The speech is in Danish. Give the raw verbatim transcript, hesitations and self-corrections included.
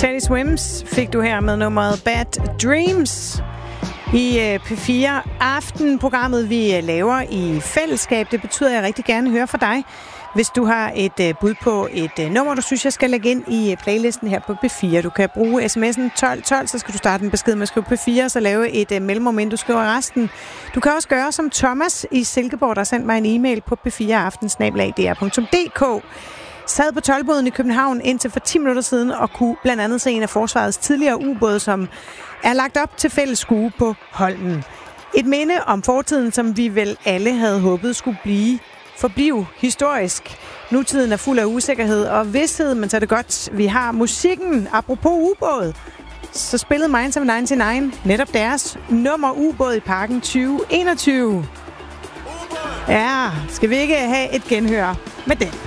Teddy Swims fik du her med nummeret Bad Dreams i P fire Aften-programmet, vi laver i fællesskab. Det betyder, at jeg rigtig gerne hører fra dig. Hvis du har et bud på et nummer, du synes, jeg skal lægge ind i playlisten her på P fire. Du kan bruge sms'en tolv tolv, så skal du starte en besked med at skrive P fire, så lave et mellemrum, inden du skriver resten. Du kan også gøre som Thomas i Silkeborg, der har sendt mig en e-mail på p fire aften snabel-a d r punktum d k. Sad på toldboden i København indtil for ti minutter siden og kunne blandt andet se en af forsvarets tidligere ubåde, som er lagt op til fælles skue på Holmen. Et minde om fortiden, som vi vel alle havde håbet skulle blive forblive historisk. Nutiden er fuld af usikkerhed og vidsthed, men så er det godt, vi har musikken. Apropos ubåd, så spillede Minds of nioghalvfems netop deres nummer Ubåd i Parken tyve enogtyve. Ja, skal vi ikke have et genhør med den?